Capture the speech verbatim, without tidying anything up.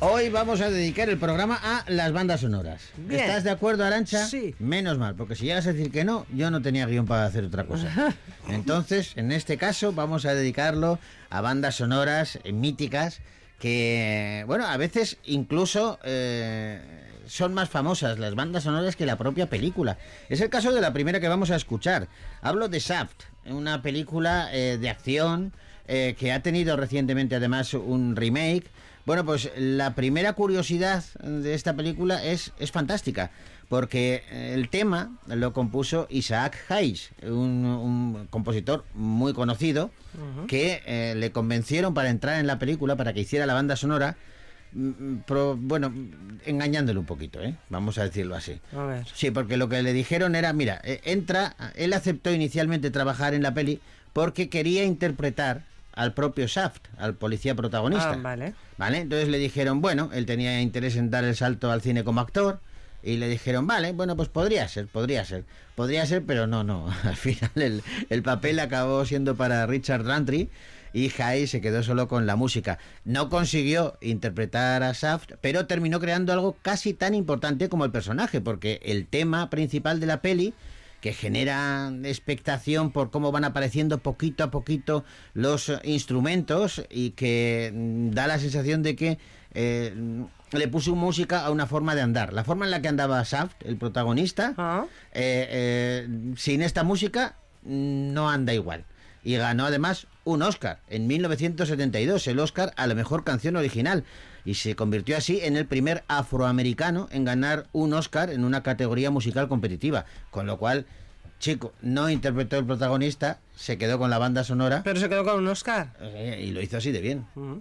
Hoy vamos a dedicar el programa a las bandas sonoras. Bien. ¿Estás de acuerdo, Arantxa? Sí. Menos mal, porque si llegas a decir que no, yo no tenía guión para hacer otra cosa. Entonces, en este caso, vamos a dedicarlo a bandas sonoras eh, míticas que, bueno, a veces incluso eh, son más famosas las bandas sonoras que la propia película. Es el caso de la primera que vamos a escuchar. Hablo de Shaft, una película eh, de acción eh, que ha tenido recientemente además un remake. Bueno, pues la primera curiosidad de esta película es, es fantástica, porque el tema lo compuso Isaac Hayes, un, un compositor muy conocido, uh-huh. que eh, le convencieron para entrar en la película, para que hiciera la banda sonora, pro, bueno, engañándole un poquito, ¿eh? Vamos a decirlo así. A ver. Sí, porque lo que le dijeron era, mira, eh, entra, él aceptó inicialmente trabajar en la peli porque quería interpretar al propio Shaft, al policía protagonista. Ah, vale. Vale, entonces le dijeron, bueno, él tenía interés en dar el salto al cine como actor, y le dijeron, vale, bueno, pues podría ser, podría ser, podría ser, pero no, no, al final el, el papel acabó siendo para Richard Rantry, y Hayes se quedó solo con la música. No consiguió interpretar a Shaft, pero terminó creando algo casi tan importante como el personaje, porque el tema principal de la peli, que genera expectación por cómo van apareciendo poquito a poquito los instrumentos y que da la sensación de que eh, le puso música a una forma de andar. La forma en la que andaba Shaft, el protagonista, ¿Ah? eh, eh, sin esta música no anda igual. Y ganó además un Oscar en mil novecientos setenta y dos, el Oscar a la mejor canción original, y se convirtió así en el primer afroamericano en ganar un Oscar en una categoría musical competitiva, con lo cual, chico, no interpretó el protagonista, se quedó con la banda sonora. Pero se quedó con un Oscar. Eh, y lo hizo así de bien. Uh-huh.